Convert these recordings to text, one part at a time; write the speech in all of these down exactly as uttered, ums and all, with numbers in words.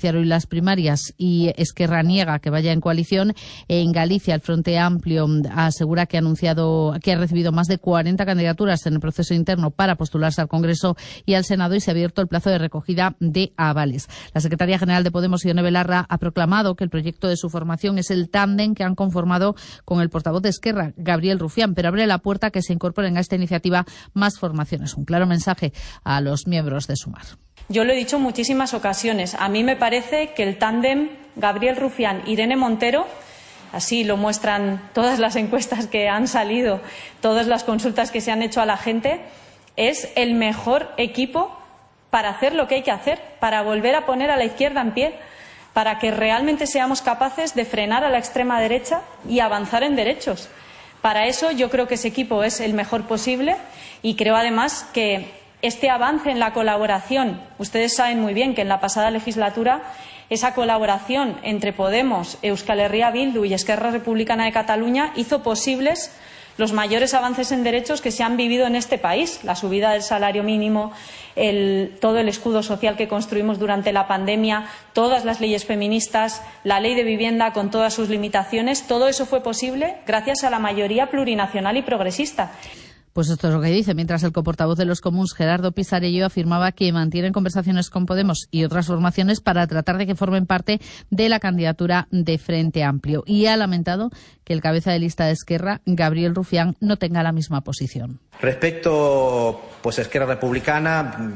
iniciar hoy las primarias y Esquerra niega que vaya en coalición. En Galicia, el Frente Amplio asegura que ha anunciado que ha recibido más de cuarenta candidaturas en el proceso interno para postularse al Congreso y al Senado, y se ha abierto el plazo de recogida de avales. La secretaria general de Podemos, Ione Belarra, ha proclamado que el proyecto de su formación es el tándem que han conformado con el portavoz de Esquerra, Gabriel Rufián, pero abre la puerta a que se incorporen a esta iniciativa más formaciones. Un claro mensaje a los miembros de Sumar. Yo lo he dicho en muchísimas ocasiones. A mí me parece que el tándem Gabriel Rufián-Irene Montero, así lo muestran todas las encuestas que han salido, todas las consultas que se han hecho a la gente, es el mejor equipo para hacer lo que hay que hacer, para volver a poner a la izquierda en pie, para que realmente seamos capaces de frenar a la extrema derecha y avanzar en derechos. Para eso yo creo que ese equipo es el mejor posible y creo además que este avance en la colaboración, ustedes saben muy bien que en la pasada legislatura esa colaboración entre Podemos, Euskal Herria Bildu y Esquerra Republicana de Cataluña hizo posibles los mayores avances en derechos que se han vivido en este país, la subida del salario mínimo, el, todo el escudo social que construimos durante la pandemia, todas las leyes feministas, la ley de vivienda con todas sus limitaciones, todo eso fue posible gracias a la mayoría plurinacional y progresista. Pues esto es lo que dice, mientras el coportavoz de los Comuns, Gerardo Pisarello, afirmaba que mantienen conversaciones con Podemos y otras formaciones para tratar de que formen parte de la candidatura de Frente Amplio. Y ha lamentado que el cabeza de lista de Esquerra, Gabriel Rufián, no tenga la misma posición. Respecto, pues, a Esquerra Republicana,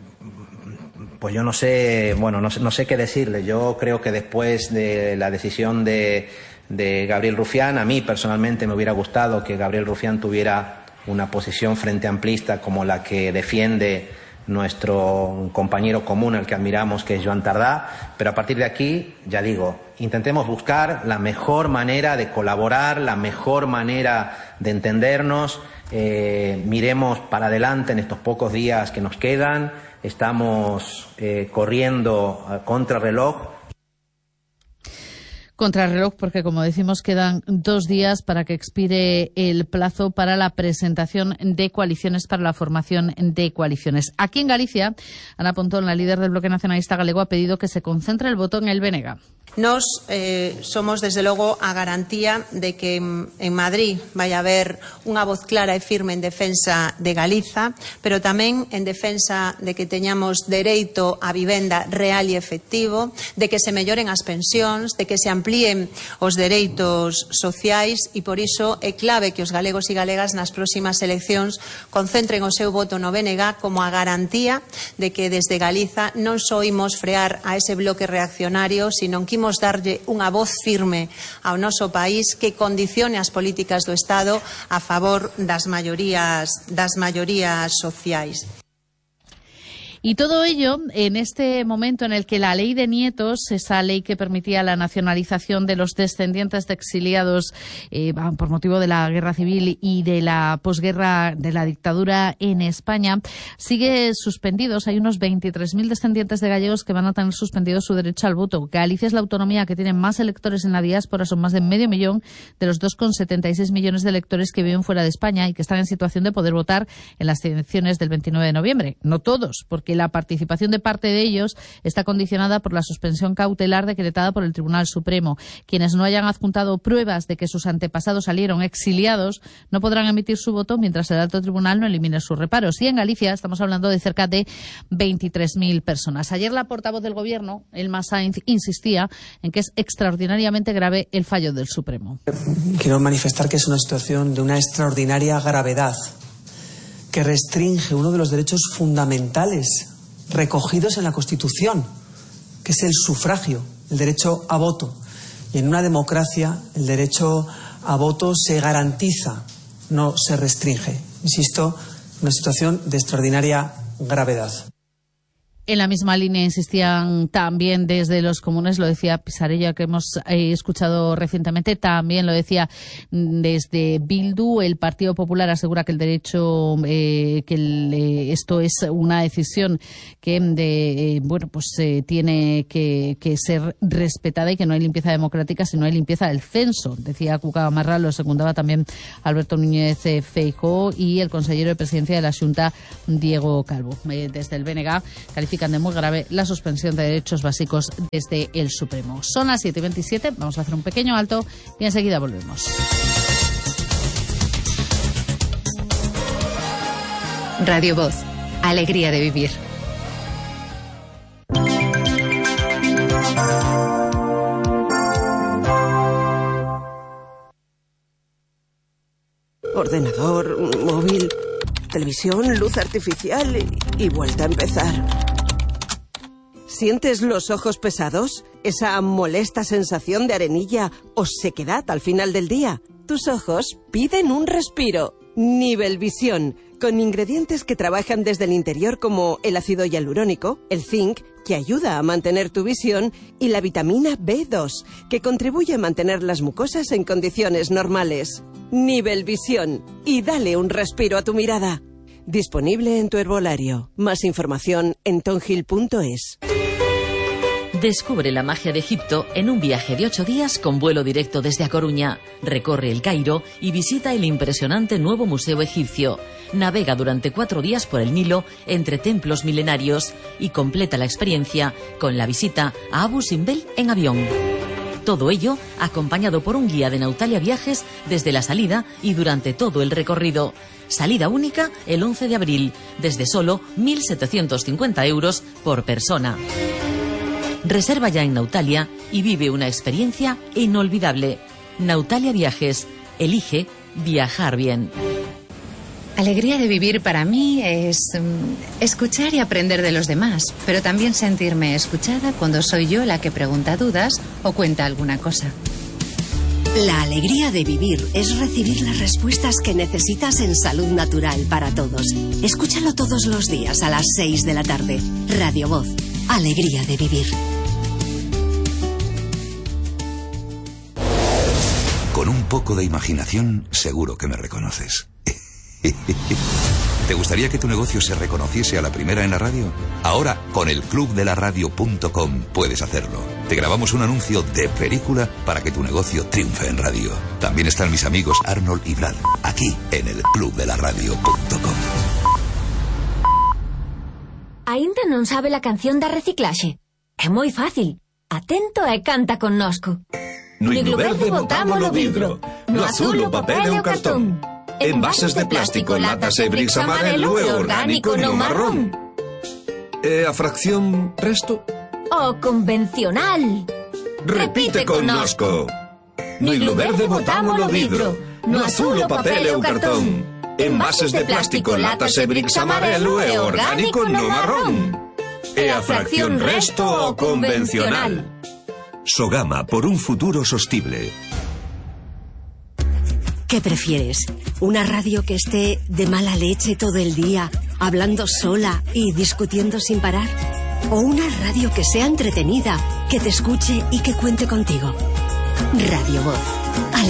pues yo no sé, bueno, no sé, no sé qué decirle. Yo creo que después de la decisión de, de Gabriel Rufián, a mí personalmente me hubiera gustado que Gabriel Rufián tuviera una posición frente amplista como la que defiende nuestro compañero común, al que admiramos, que es Joan Tardá, pero a partir de aquí, ya digo, intentemos buscar la mejor manera de colaborar, la mejor manera de entendernos, eh, miremos para adelante en estos pocos días que nos quedan, estamos eh, corriendo a contrarreloj. Contrarreloj, porque, como decimos, quedan dos días para que expire el plazo para la presentación de coaliciones, para la formación de coaliciones. Aquí en Galicia, Ana Pontón, la líder del Bloque Nacionalista Galego, ha pedido que se concentre el voto en el B N G. Nos eh, somos, desde logo, a garantía de que en Madrid vaya a haber unha voz clara e firme en defensa de Galiza, pero tamén en defensa de que teñamos dereito a vivenda real e efectivo, de que se melloren as pensións, de que se amplíen os dereitos sociais, e por iso é clave que os galegos e galegas nas próximas eleccións concentren o seu voto no B N G como a garantía de que desde Galiza non só imos frear a ese bloque reaccionario, sino que imos darlle unha voz firme ao noso país que condicione as políticas do Estado a favor das maiorías, das maiorías sociais. Y todo ello en este momento en el que la ley de nietos, esa ley que permitía la nacionalización de los descendientes de exiliados eh, por motivo de la guerra civil y de la posguerra de la dictadura en España, sigue suspendidos. Hay unos veintitrés mil descendientes de gallegos que van a tener suspendido su derecho al voto. Galicia es la autonomía que tiene más electores en la diáspora, son más de medio millón de los dos coma setenta y seis millones de electores que viven fuera de España y que están en situación de poder votar en las elecciones del veintinueve de noviembre. No todos, porque la participación de parte de ellos está condicionada por la suspensión cautelar decretada por el Tribunal Supremo. Quienes no hayan adjuntado pruebas de que sus antepasados salieron exiliados no podrán emitir su voto mientras el alto tribunal no elimine sus reparos. Y en Galicia estamos hablando de cerca de veintitrés mil personas. Ayer la portavoz del Gobierno, Elma Sainz, insistía en que es extraordinariamente grave el fallo del Supremo. Quiero manifestar que es una situación de una extraordinaria gravedad que restringe uno de los derechos fundamentales recogidos en la Constitución, que es el sufragio, el derecho a voto. Y en una democracia el derecho a voto se garantiza, no se restringe. Insisto, una situación de extraordinaria gravedad. En la misma línea insistían también desde los comunes, lo decía Pisarello, que hemos eh, escuchado recientemente, también lo decía desde Bildu. El Partido Popular asegura que el derecho, eh, que el, eh, esto es una decisión que de, eh, bueno, pues eh, tiene que, que ser respetada y que no hay limpieza democrática si no hay limpieza del censo. Decía Cuca Gamarra, lo secundaba también Alberto Núñez eh, Feijóo y el consejero de Presidencia de la Xunta, Diego Calvo. Eh, desde el B N G califica califican de muy grave la suspensión de derechos básicos desde el Supremo. Son las siete y veintisiete, vamos a hacer un pequeño alto y enseguida volvemos. Radio Voz, alegría de vivir. Ordenador, móvil, televisión, luz artificial y, y vuelta a empezar. ¿Sientes los ojos pesados? ¿Esa molesta sensación de arenilla o sequedad al final del día? Tus ojos piden un respiro. Nivelvisión, con ingredientes que trabajan desde el interior como el ácido hialurónico, el zinc, que ayuda a mantener tu visión, y la vitamina B dos, que contribuye a mantener las mucosas en condiciones normales. Nivelvisión, y dale un respiro a tu mirada. Disponible en tu herbolario. Más información en tonhill punto es. Descubre la magia de Egipto en un viaje de ocho días con vuelo directo desde A Coruña. Recorre el Cairo y visita el impresionante nuevo Museo Egipcio. Navega durante cuatro días por el Nilo entre templos milenarios y completa la experiencia con la visita a Abu Simbel en avión. Todo ello acompañado por un guía de Nautalia Viajes desde la salida y durante todo el recorrido. Salida única el once de abril, desde solo mil setecientos cincuenta euros por persona. Reserva ya en Nautalia y vive una experiencia inolvidable. Nautalia Viajes. Elige viajar bien. Alegría de vivir para mí es um, escuchar y aprender de los demás, pero también sentirme escuchada cuando soy yo la que pregunta dudas o cuenta alguna cosa. La alegría de vivir es recibir las respuestas que necesitas en Salud Natural para todos. Escúchalo todos los días a las seis de la tarde. Radio Voz. Alegría de vivir. Con un poco de imaginación, seguro que me reconoces. ¿Te gustaría que tu negocio se reconociese a la primera en la radio? Ahora, con el club de la radio punto com puedes hacerlo. Te grabamos un anuncio de película para que tu negocio triunfe en radio. También están mis amigos Arnold y Brad, aquí en el club de la radio punto com. Aínda non sabe la canción da reciclaxe? É moi fácil. Atento e canta connosco. No iglo verde botámolo vidro, no azul o papel e o cartón. Envases de plástico, latas e bricks amarelo e orgánico no marrón. E a fracción resto? O convencional. Repite connosco. No iglo verde botámolo vidro, no azul o papel e o cartón. Envases de plástico, latas e bricks amarelo e orgánico no marrón. E a fracción resto o convencional. Sogama, por un futuro sostible. ¿Qué prefieres? ¿Una radio que esté de mala leche todo el día, hablando sola y discutiendo sin parar? ¿O una radio que sea entretenida, que te escuche y que cuente contigo? Radio Voz.